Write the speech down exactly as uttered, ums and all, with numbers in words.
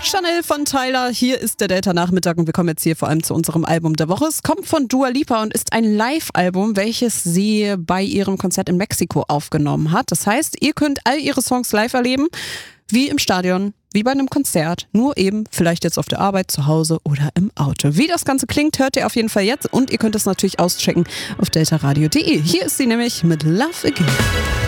Chanel von Tyler, hier ist der Delta-Nachmittag und wir kommen jetzt hier vor allem zu unserem Album der Woche. Es kommt von Dua Lipa und ist ein Live-Album, welches sie bei ihrem Konzert in Mexiko aufgenommen hat. Das heißt, ihr könnt all ihre Songs live erleben, wie im Stadion, wie bei einem Konzert, nur eben vielleicht jetzt auf der Arbeit, zu Hause oder im Auto. Wie das Ganze klingt, hört ihr auf jeden Fall jetzt und ihr könnt es natürlich auschecken auf delta radio punkt de. Hier ist sie nämlich mit Love Again.